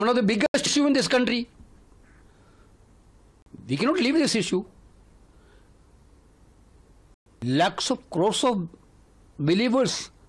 one of the biggest issue in this country. We cannot leave this issue. Lakhs of crores of believers